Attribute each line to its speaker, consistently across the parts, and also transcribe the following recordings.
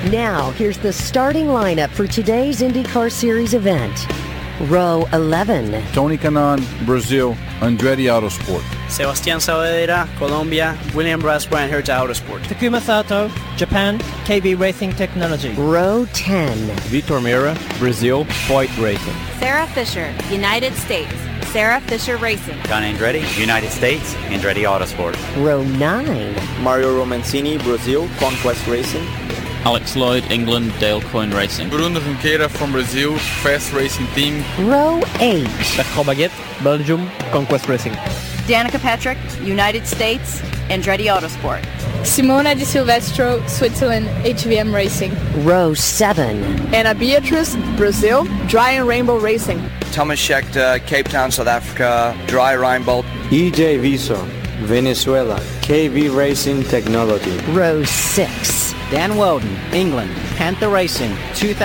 Speaker 1: Now, here's the starting lineup for today's IndyCar Series event. Row 11.
Speaker 2: Tony Kanaan, Brazil, Andretti Autosport.
Speaker 3: Sebastián Saavedra, Colombia, William Rasbrand, Hertz Autosport.
Speaker 4: Takuma Sato, Japan, KB Racing Technology.
Speaker 1: Row 10.
Speaker 5: Vitor Meira, Brazil, Foyt Racing.
Speaker 6: Sarah Fisher, United States, Sarah Fisher Racing.
Speaker 7: John Andretti, United States, Andretti Autosport.
Speaker 1: Row 9.
Speaker 8: Mario Romancini, Brazil, Conquest Racing.
Speaker 9: Alex Lloyd, England, Dale Coyne Racing.
Speaker 2: Bruno Junqueira from Brazil, Fast Racing Team.
Speaker 1: Row 8.
Speaker 4: Bertrand Baguette, Belgium, Conquest Racing.
Speaker 6: Danica Patrick, United States, Andretti Autosport.
Speaker 10: Simona Di Silvestro, Switzerland, HVM Racing.
Speaker 1: Row 7.
Speaker 10: Anna Beatrice, Brazil, Dry and Rainbow Racing.
Speaker 3: Thomas Scheckter, Cape Town, South Africa, Dry Rheinbold.
Speaker 8: EJ Viso, Venezuela, KV Racing Technology.
Speaker 1: Row 6.
Speaker 3: Dan Weldon, England, Panther Racing,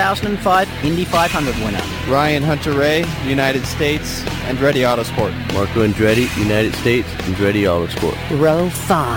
Speaker 3: 2005 Indy 500 winner.
Speaker 5: Ryan Hunter-Reay, United States, Andretti Autosport.
Speaker 9: Marco Andretti, United States, Andretti Autosport.
Speaker 1: Row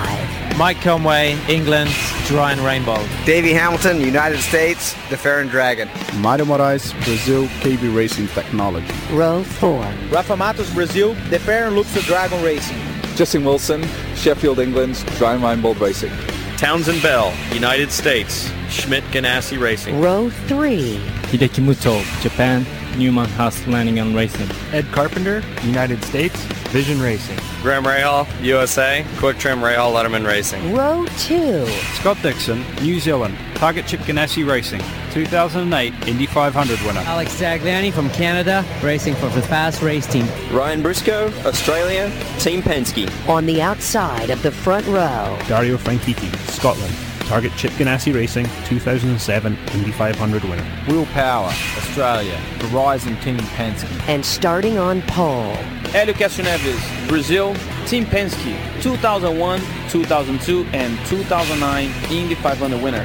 Speaker 1: 5.
Speaker 4: Mike Conway, England, Dry and Rainbow.
Speaker 3: Davey Hamilton, United States, the Farron Dragon.
Speaker 2: Mário Moraes, Brazil, KB Racing Technology.
Speaker 1: Row 4.
Speaker 11: Rafa Matos, Brazil, the Farron Luxor Dragon Racing.
Speaker 2: Justin Wilson, Sheffield, England, Dry Rheinbold Racing.
Speaker 5: Townsend Bell, United States, Schmidt Ganassi Racing.
Speaker 1: Row 3.
Speaker 4: Hideki Muto, Japan, Newman Haas Lanningham Racing.
Speaker 5: Ed Carpenter, United States, Vision Racing. Graham Rahal, USA, Quick Trim Rahal Letterman Racing.
Speaker 1: Row 2.
Speaker 5: Scott Dixon, New Zealand, Target Chip Ganassi Racing, 2008 Indy 500 winner.
Speaker 4: Alex Zagliani from Canada, racing for the Fast Race Team.
Speaker 8: Ryan Briscoe, Australia, Team Penske.
Speaker 1: On the outside of the front row.
Speaker 5: Dario Franchitti, Scotland, Target Chip Ganassi Racing, 2007 Indy 500 winner.
Speaker 2: Will Power, Australia, Verizon Team Penske.
Speaker 1: And starting on pole.
Speaker 11: Hélio Castroneves, Brazil, Team Penske, 2001, 2002, and 2009 Indy 500 winner.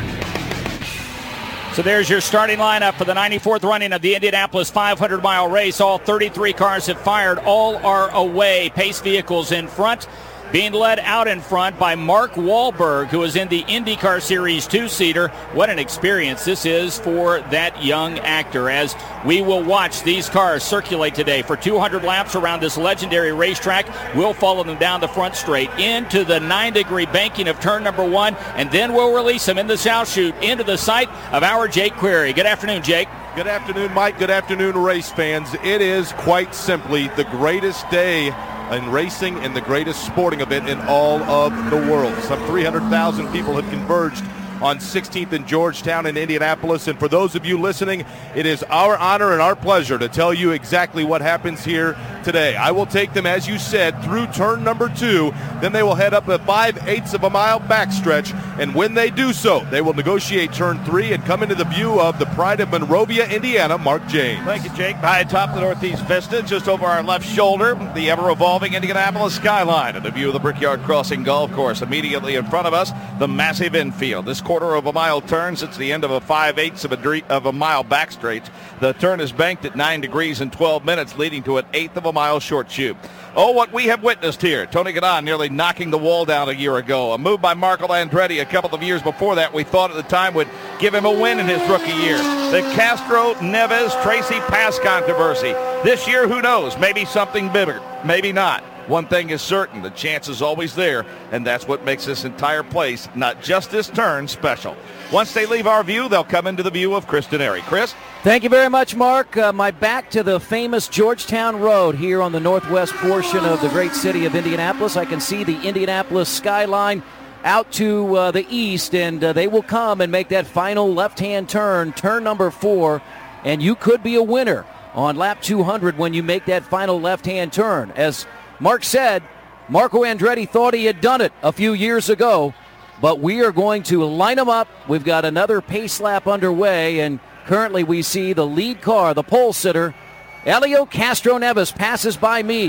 Speaker 12: So there's your starting lineup for the 94th running of the Indianapolis 500-mile race. All 33 cars have fired. All are away. Pace vehicles in front. Being led out in front by Mark Wahlberg, who is in the IndyCar Series 2-seater. What an experience this is for that young actor, as we will watch these cars circulate today for 200 laps around this legendary racetrack. We'll follow them down the front straight into the 9-degree banking of turn number 1, and then we'll release them in the South Chute into the sight of our Jake Query. Good afternoon, Jake.
Speaker 13: Good afternoon, Mike. Good afternoon, race fans. It is quite simply the greatest day in racing and the greatest sporting event in all of the world. Some 300,000 people have converged on 16th and Georgetown in Indianapolis. And for those of you listening, it is our honor and our pleasure to tell you exactly what happens here today. I will take them, as you said, through turn number 2. Then they will head up a 5/8 of a mile backstretch. And when they do so, they will negotiate turn 3 and come into the view of the pride of Monrovia, Indiana, Mark James.
Speaker 12: Thank you, Jake. High atop the Northeast Vista, just over our left shoulder, the ever-evolving Indianapolis skyline and the view of the Brickyard Crossing Golf Course. Immediately in front of us, the massive infield. This quarter of a mile turn sits the end of a 5/8 of a mile backstraight. The turn is banked at 9 degrees and 12 minutes, leading to an 1/8 of a mile short chute. Oh, what we have witnessed here. Tony Kanaan nearly knocking the wall down a year ago. A move by Marco Andretti a couple of years before that we thought at the time would give him a win in his rookie year. The Castro-Neves-Tracy Pass controversy. This year, who knows? Maybe something bigger. Maybe not. One thing is certain, the chance is always there, and that's what makes this entire place, not just this turn, special. Once they leave our view, they'll come into the view of Chris Dennery. Chris?
Speaker 14: Thank you very much, Mark. My back to the famous Georgetown Road here on the northwest portion of the great city of Indianapolis. I can see the Indianapolis skyline out to the east, and they will come and make that final left-hand turn, turn number 4, and you could be a winner on lap 200 when you make that final left-hand turn. As Mark said, Marco Andretti thought he had done it a few years ago, but we are going to line them up. We've got another pace lap underway, and currently we see the lead car, the pole sitter, Hélio Castroneves, passes by me.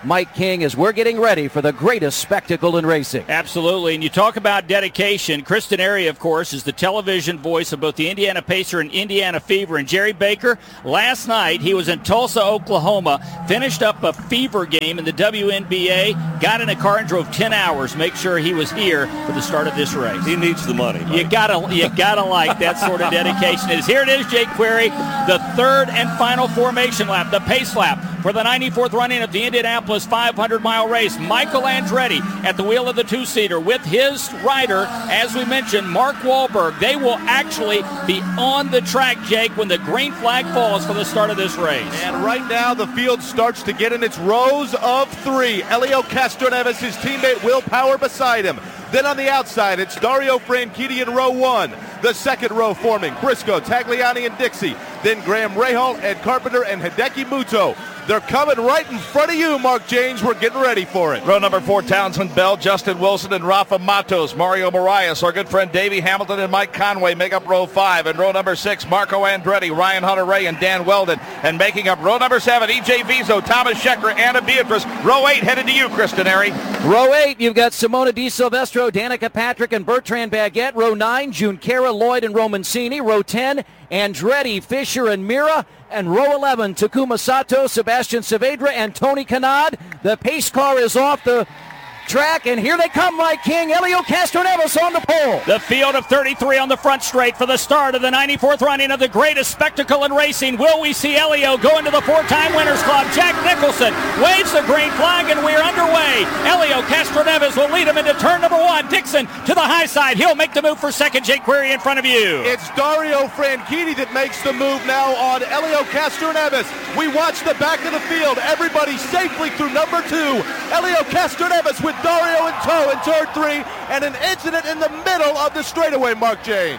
Speaker 14: Mike King, as we're getting ready for the greatest spectacle in racing.
Speaker 15: Absolutely. And you talk about dedication. Chris Denari, of course, is the television voice of both the Indiana Pacer and Indiana Fever. And Jerry Baker, last night, he was in Tulsa, Oklahoma, finished up a Fever game in the WNBA, got in a car and drove 10 hours, make sure he was here for the start of this race.
Speaker 16: He needs the money.
Speaker 15: You gotta like that sort of dedication. Here it is, Jake Query, the third and final formation lap, the pace lap for the 94th running of the Indianapolis 500-mile race. Michael Andretti at the wheel of the two-seater with his rider, as we mentioned, Mark Wahlberg. They will actually be on the track, Jake, when the green flag falls for the start of this race.
Speaker 13: And right now the field starts to get in its rows of three. Elio Castroneves, his teammate Will Power beside him. Then on the outside, it's Dario Franchitti in row one. The second row forming Briscoe, Tagliani, and Dixie. Then Graham Rahal, Ed Carpenter, and Hideki Muto. They're coming right in front of you, Mark James. We're getting ready for it.
Speaker 12: Row number 4, Townsend Bell, Justin Wilson, and Rafa Matos. Mario Moraes, our good friend Davey Hamilton and Mike Conway make up row 5. And row number 6, Marco Andretti, Ryan Hunter-Ray, and Dan Weldon. And making up row number 7, E.J. Vizo, Thomas Scheckter, Anna Beatrice. Row 8 headed to you, Chris Denari.
Speaker 14: Row 8, you've got Simona Di Silvestro, Danica Patrick, and Bertrand Baguette. Row 9, Junqueira, Lloyd, and Romancini. Row 10, Andretti, Fisher, and Mira. And row 11, Takuma Sato, Sebastian Saavedra, and Tony Kanad. The pace car is off the track, and here they come, Mike King. Elio Castroneves on the pole.
Speaker 15: The field of 33 on the front straight for the start of the 94th running of the greatest spectacle in racing. Will we see Elio go into the four-time Winners Club? Jack Nicholson waves the green flag, and we're underway. Elio Castroneves will lead him into turn number 1. Dixon to the high side. He'll make the move for second. Jake Query in front of you.
Speaker 13: It's Dario Franchitti that makes the move now on Elio Castroneves. We watch the back of the field. Everybody safely through number 2. Elio Castroneves with Dario in tow in turn 3, and an incident in the middle of the straightaway, Mark James.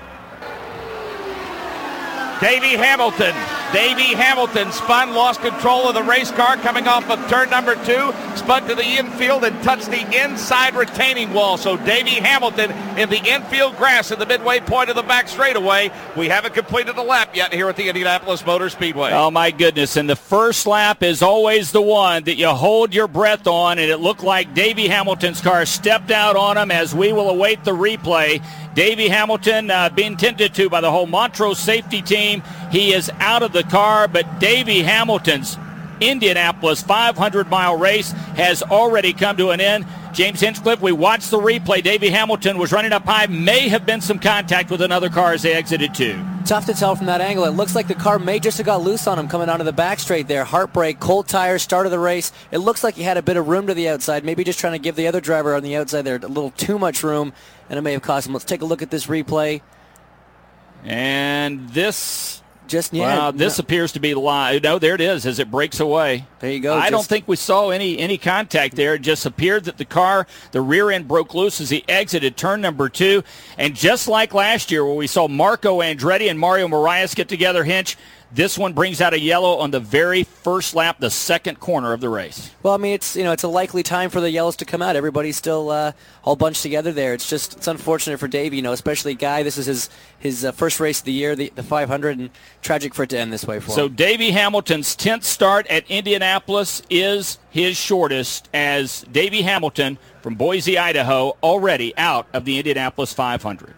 Speaker 12: Davey Hamilton spun, lost control of the race car coming off of turn number 2, spun to the infield and touched the inside retaining wall. So Davey Hamilton in the infield grass at the midway point of the back straightaway. We haven't completed a lap yet here at the Indianapolis Motor Speedway.
Speaker 15: Oh, my goodness. And the first lap is always the one that you hold your breath on, and it looked like Davey Hamilton's car stepped out on him as we will await the replay. Davey Hamilton being tended to by the whole Montrose safety team. He is out of the car, but Davey Hamilton's Indianapolis 500-mile race has already come to an end. James Hinchcliffe, we watched the replay. Davey Hamilton was running up high. May have been some contact with another car as they exited too.
Speaker 17: Tough to tell from that angle. It looks like the car may just have got loose on him coming onto the back straight there. Heartbreak, cold tires, start of the race. It looks like he had a bit of room to the outside, maybe just trying to give the other driver on the outside there a little too much room, and it may have cost him. Let's take a look at this replay.
Speaker 15: And this...
Speaker 17: This
Speaker 15: appears to be live. No, there it is as it breaks away.
Speaker 17: There you go.
Speaker 15: I don't think we saw any contact there. It just appeared that the rear end broke loose as he exited turn number 2. And just like last year where we saw Marco Andretti and Mario Moraes get together, Hinch, this one brings out a yellow on the very first lap, the second corner of the race.
Speaker 17: Well, I mean, it's a likely time for the yellows to come out. Everybody's still all bunched together there. It's unfortunate for Davey, especially Guy. This is his first race of the year, the 500, and tragic for it to end this way for him.
Speaker 15: So Davey Hamilton's 10th start at Indianapolis is his shortest, as Davey Hamilton from Boise, Idaho, already out of the Indianapolis 500.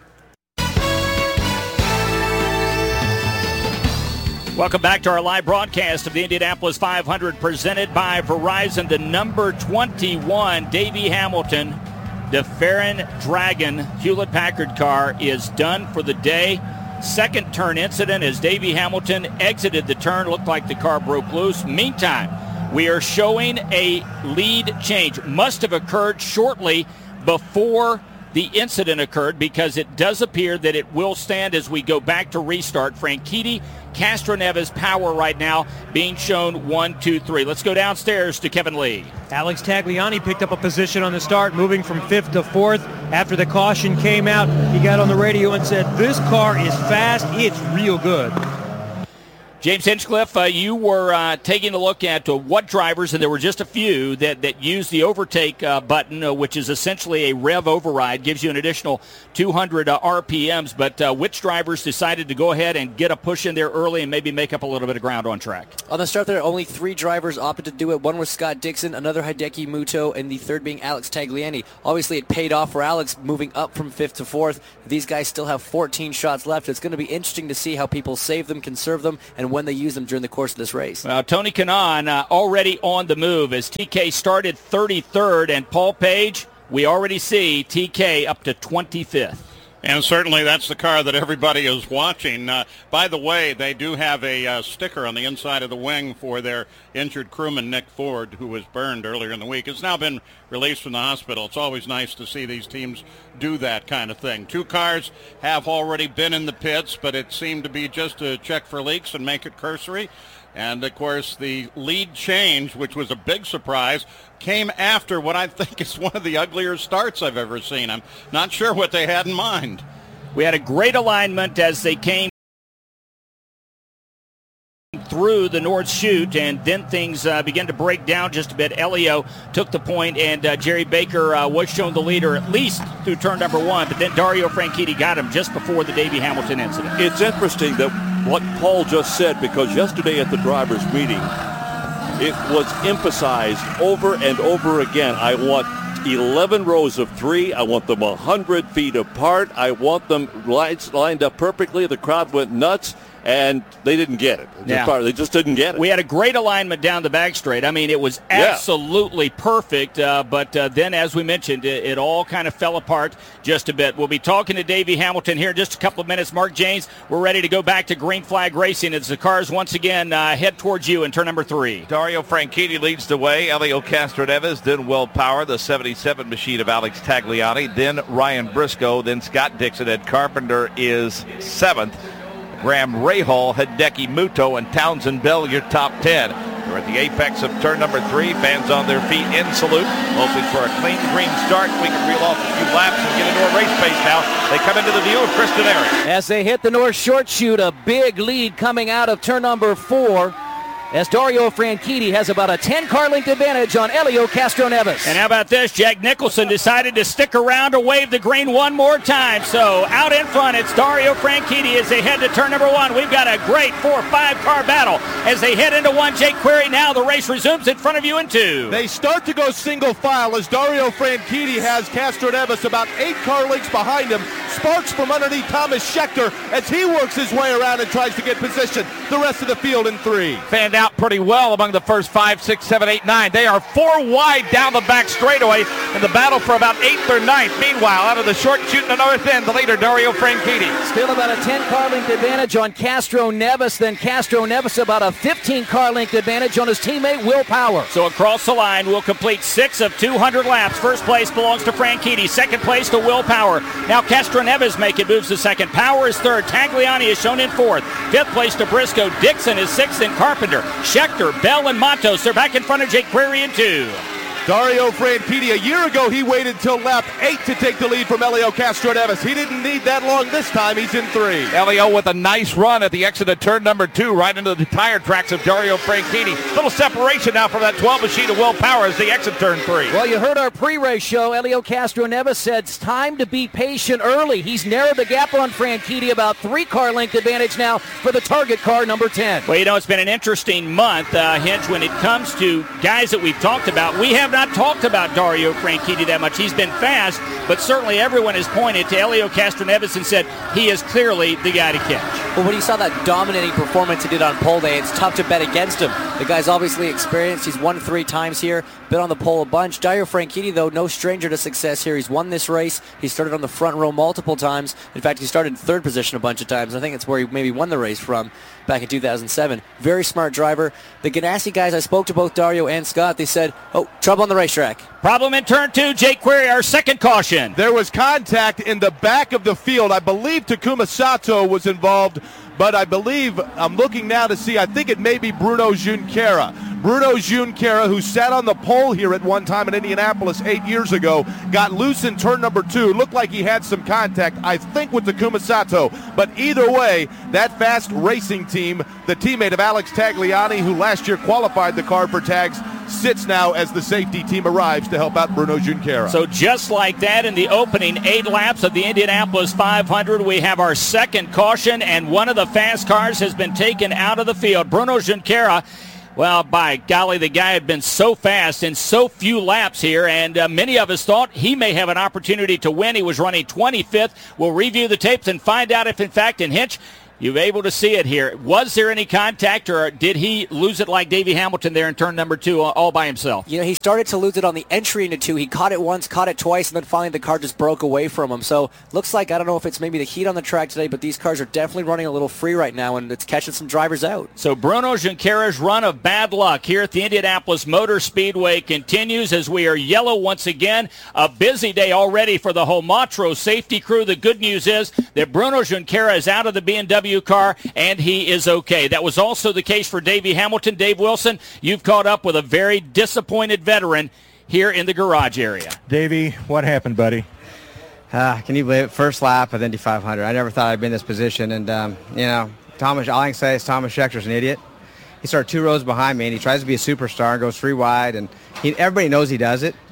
Speaker 15: Welcome back to our live broadcast of the Indianapolis 500 presented by Verizon. The number 21 Davey Hamilton, the Farron Dragon Hewlett-Packard car is done for the day. Second turn incident as Davey Hamilton exited the turn. Looked like the car broke loose. Meantime, we are showing a lead change. Must have occurred shortly before the incident occurred, because it does appear that it will stand as we go back to restart. Franchitti, Castroneves, Power right now being shown 1, 2, 3. Let's go downstairs to Kevin Lee.
Speaker 18: Alex Tagliani picked up a position on the start, moving from 5th to 4th. After the caution came out, he got on the radio and said, "This car is fast. It's real good."
Speaker 15: James Hinchcliffe, you were taking a look at what drivers, and there were just a few that used the overtake button, which is essentially a rev override, gives you an additional 200 RPMs. But which drivers decided to go ahead and get a push in there early and maybe make up a little bit of ground on track?
Speaker 17: On the start there, only 3 drivers opted to do it. One was Scott Dixon, another Hideki Muto, and the third being Alex Tagliani. Obviously, it paid off for Alex moving up from 5th to 4th. These guys still have 14 shots left. It's going to be interesting to see how people save them, conserve them, and when they use them during the course of this race.
Speaker 15: Well, Tony Kanaan already on the move as TK started 33rd, and Paul Page, we already see TK up to 25th.
Speaker 16: And certainly that's the car that everybody is watching. By the way, they do have a sticker on the inside of the wing for their injured crewman, Nick Ford, who was burned earlier in the week. It's now been released from the hospital. It's always nice to see these teams do that kind of thing. 2 cars have already been in the pits, but it seemed to be just to check for leaks and make it cursory. And, of course, the lead change, which was a big surprise, came after what I think is one of the uglier starts I've ever seen. I'm not sure what they had in mind.
Speaker 15: We had a great alignment as they came through the North Chute, and then things began to break down just a bit. Elio took the point, and Jerry Baker was shown the leader at least through turn number 1, but then Dario Franchitti got him just before the Davey Hamilton incident.
Speaker 19: It's interesting that what Paul just said, because yesterday at the drivers' meeting, it was emphasized over and over again. I want 11 rows of 3. I want them 100 feet apart. I want them lined up perfectly. The crowd went nuts, and they didn't get it. They just didn't get it.
Speaker 15: We had a great alignment down the back straight. I mean, it was absolutely perfect, but then, as we mentioned, it all kind of fell apart just a bit. We'll be talking to Davey Hamilton here in just a couple of minutes. Mark James, we're ready to go back to green flag racing as the cars once again head towards you in turn number 3.
Speaker 12: Dario Franchitti leads the way. Elio Castroneves, then Will Power, the 77 machine of Alex Tagliani, then Ryan Briscoe, then Scott Dixon. Ed Carpenter is 7th. Graham Rahal, Hideki Muto, and Townsend Bell, your top 10. We're at the apex of turn number 3. Fans on their feet in salute, hoping for a clean green start. We can reel off a few laps and get into a race pace now. They come into the view of Kristen Ehring.
Speaker 14: As they hit the North Short Chute, a big lead coming out of turn number 4. As Dario Franchitti has about a 10-car length advantage on Elio Castroneves.
Speaker 15: And how about this? Jack Nicholson decided to stick around to wave the green one more time. So out in front, it's Dario Franchitti as they head to turn number 1. We've got a great 4-5 car battle as they head into 1. Jake Query, now the race resumes in front of you in 2.
Speaker 13: They start to go single file as Dario Franchitti has Castroneves about 8 car lengths behind him. Sparks from underneath Thomas Schechter as he works his way around and tries to get position. The rest of the field in 3.
Speaker 12: Fanned out pretty well among the first 5, 6, 7, 8, 9. They are 4 wide down the back straightaway in the battle for about 8th or 9th. Meanwhile, out of the short chute in the north end, the leader, Dario Franchitti.
Speaker 14: Still about a 10-car length advantage on Castroneves. Then Castroneves about a 15-car length advantage on his teammate Will Power.
Speaker 15: So across the line, we'll complete 6 of 200 laps. First place belongs to Franchitti. Second place to Will Power. Now Castroneves moves to second. Power is third. Tagliani is shown in 4th. 5th place to Briscoe. Dixon is 6th, and Carpenter. Schechter, Bell, and Matos, they're back in front of Jake Query in 2.
Speaker 13: Dario Franchitti, a year ago, he waited till lap 8 to take the lead from Elio Castroneves. He didn't need that long this time. He's in 3.
Speaker 12: Elio with a nice run at the exit of turn number 2, right into the tire tracks of Dario Franchitti. Little separation now from that 12 machine of Will Power as the exit turn 3.
Speaker 14: Well, you heard our pre-race show. Elio Castroneves said it's time to be patient early. He's narrowed the gap on Franchitti, about 3-car length advantage now for the target car, number 10.
Speaker 15: Well, you know, it's been an interesting month, Hinch, when it comes to guys that we've talked about. We have not talked about Dario Franchitti that much. He's been fast, but certainly everyone has pointed to Elio Castroneves and said he is clearly the guy to catch.
Speaker 17: Well, when you saw that dominating performance he did on pole day, it's tough to bet against him. The guy's obviously experienced. He's won 3 times here, been on the pole a bunch. Dario Franchitti, though, no stranger to success here. He's won this race. He started on the front row multiple times. In fact, he started in 3rd position a bunch of times. I think it's where he maybe won the race from back in 2007. Very smart driver. The Ganassi guys, I spoke to both Dario and Scott. They said, trouble on the racetrack.
Speaker 15: Problem in turn 2, Jake Query, our second caution.
Speaker 13: There was contact in the back of the field. I believe Takuma Sato was involved, but I believe, I'm looking now to see, I think it may be Bruno Junqueira. Bruno Junqueira, who sat on the pole here at one time in Indianapolis 8 years ago, got loose in turn number 2. Looked like he had some contact, I think, with Takuma Sato. But either way, that Fast Racing team, the teammate of Alex Tagliani, who last year qualified the car for tags, sits now as the safety team arrives to help out Bruno Junqueira.
Speaker 15: So just like that, in the opening 8 laps of the Indianapolis 500, we have our second caution, and one of the fast cars has been taken out of the field. Bruno Junqueira, well, by golly, the guy had been so fast in so few laps here, and many of us thought he may have an opportunity to win. He was running 25th. We'll review the tapes and find out if, in fact, in Hinch, you're able to see it here. Was there any contact, or did he lose it like Davey Hamilton there in turn number 2 all by himself?
Speaker 17: You know, he started to lose it on the entry into 2. He caught it once, caught it twice, and then finally the car just broke away from him. So looks like, I don't know if it's maybe the heat on the track today, but these cars are definitely running a little free right now, and it's catching some drivers out. So
Speaker 15: Bruno Junqueira's run of bad luck here at the Indianapolis Motor Speedway continues as we are yellow once again. A busy day already for the Homatro safety crew. The good news is that Bruno Junqueira is out of the BMW car, and he is okay. That was also the case for Davey Hamilton. Dave Wilson, you've caught up with a very disappointed veteran here in the garage area.
Speaker 20: Davey, what happened, buddy?
Speaker 21: Can you believe it? First lap of the Indy 500. I never thought I'd be in this position. And, all I can say is Thomas Schechter's an idiot. He started 2 rows behind me, and he tries to be a superstar and goes 3 wide. And everybody knows he does it.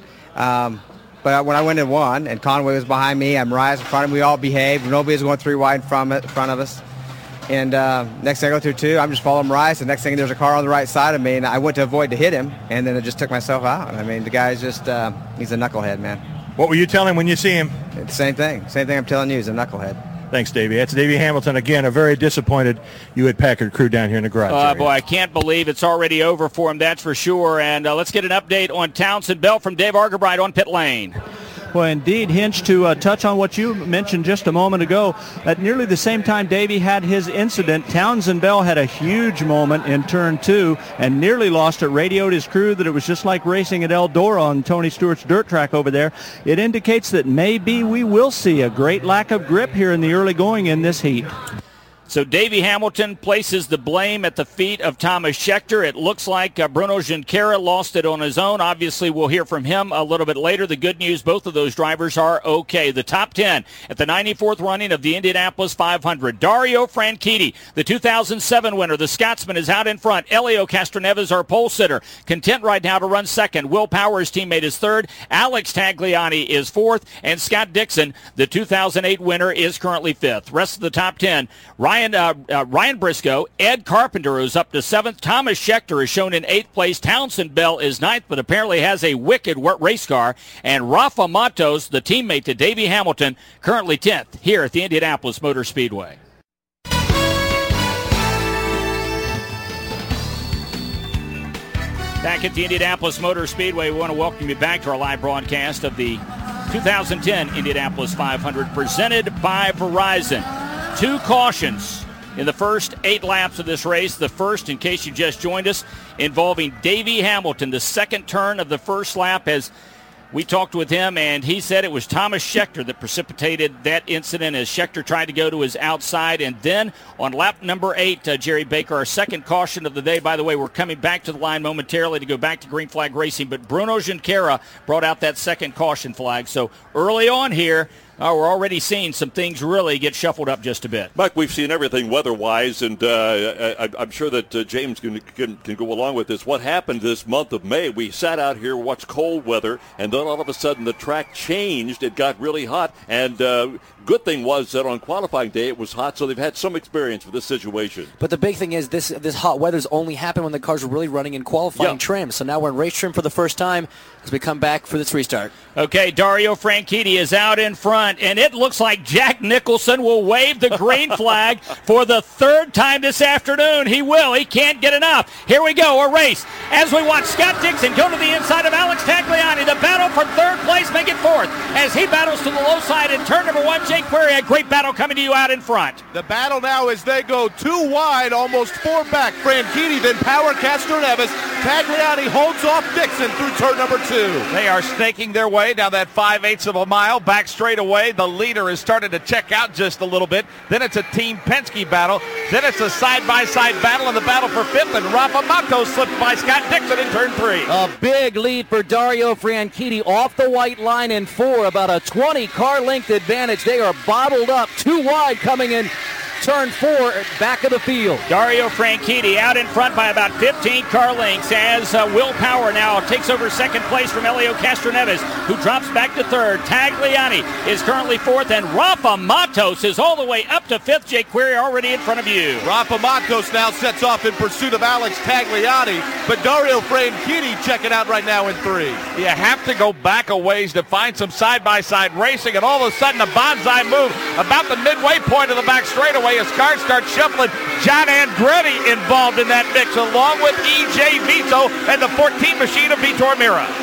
Speaker 21: But when I went and won, and Conway was behind me, and Mariah's in front of me, we all behaved. Nobody was going 3 wide in front of us. And next thing I go through 2, I'm just following Rice. And next thing there's a car on the right side of me, and I went to avoid to hit him, and then I just took myself out. I mean, the guy's just, he's a knucklehead, man.
Speaker 20: What will you tell him when you see him?
Speaker 21: It's the same thing. Same thing I'm telling you, he's a knucklehead.
Speaker 20: Thanks, Davey. That's Davey Hamilton. Again, a very disappointed Hewitt-Packard crew down here in the garage area.
Speaker 15: Boy, I can't believe it's already over for him, that's for sure. And let's get an update on Townsend Bell from Dave Argabright on pit lane.
Speaker 22: Well, indeed, Hinch, to touch on what you mentioned just a moment ago, at nearly the same time Davey had his incident, Townsend Bell had a huge moment in turn 2 and nearly lost it, radioed his crew that it was just like racing at Eldora on Tony Stewart's dirt track over there. It indicates that maybe we will see a great lack of grip here in the early going in this heat.
Speaker 15: So Davey Hamilton places the blame at the feet of Thomas Schechter. It looks like Bruno Junqueira lost it on his own. Obviously, we'll hear from him a little bit later. The good news, both of those drivers are okay. The top 10 at the 94th running of the Indianapolis 500. Dario Franchitti, the 2007 winner. The Scotsman is out in front. Elio Castroneves, our pole sitter, content right now to run second. Will Power's teammate is third. Alex Tagliani is fourth. And Scott Dixon, the 2008 winner, is currently fifth. Rest of the top 10, Ryan Briscoe, Ed Carpenter is up to 7th. Thomas Schechter is shown in 8th place. Townsend Bell is 9th, but apparently has a wicked race car. And Rafa Matos, the teammate to Davey Hamilton, currently 10th here at the Indianapolis Motor Speedway. Back at the Indianapolis Motor Speedway, we want to welcome you back to our live broadcast of the 2010 Indianapolis 500 presented by Verizon. 2 cautions in the first 8 laps of this race. The first, in case you just joined us, involving Davey Hamilton. The second turn of the first lap, as we talked with him, and he said it was Thomas Schechter that precipitated that incident as Schechter tried to go to his outside. And then on lap number 8, Jerry Baker, our second caution of the day. By the way, we're coming back to the line momentarily to go back to green flag racing, but Bruno Junqueira brought out that second caution flag. So early on here, we're already seeing some things really get shuffled up just a bit.
Speaker 19: Mike, we've seen everything weather-wise, and I'm sure that James can go along with this. What happened this month of May, we sat out here, watched cold weather, and then all of a sudden the track changed. It got really hot, and good thing was that on qualifying day it was hot, so they've had some experience with this situation.
Speaker 17: But the big thing is this hot weather's only happened when the cars were really running in qualifying trim. So now we're in race trim for the first time as we come back for this restart.
Speaker 15: Okay, Dario Franchitti is out in front, and it looks like Jack Nicholson will wave the green flag for the 3rd time this afternoon. He will. He can't get enough. Here we go, a race. As we watch Scott Dixon go to the inside of Alex Tagliani. The battle for 3rd place, make it 4th. As he battles to the low side in turn number 1, Jake Query, a great battle coming to you out in front.
Speaker 13: The battle now as they go 2 wide, almost 4 back. Franchitti, then Power, Castroneves, Tagliani holds off Dixon through turn number 2.
Speaker 12: They are snaking their way down that 5/8 of a mile, back straight away. The leader is starting to check out just a little bit. Then it's a Team Penske battle. Then it's a side-by-side battle in the battle for 5th, and Rafa Matos slips by Scott Dixon in turn 3.
Speaker 14: A big lead for Dario Franchitti off the white line in 4, about a 20 car length advantage. They are bottled up, too wide coming in turn 4, back of the field.
Speaker 15: Dario Franchitti out in front by about 15 car lengths as Will Power now takes over second place from Elio Castroneves, who drops back to 3rd. Tagliani is currently 4th, and Rafa Matos is all the way up to 5th. Jake Query already in front of you.
Speaker 13: Rafa Matos now sets off in pursuit of Alex Tagliani, but Dario Franchitti checking out right now in 3.
Speaker 12: You have to go back a ways to find some side-by-side racing, and all of a sudden a bonsai move about the midway point of the back straightaway as cars start shuffling. John Andretti involved in that mix, along with E.J. Vito and the 14 machine of Vitor Meira.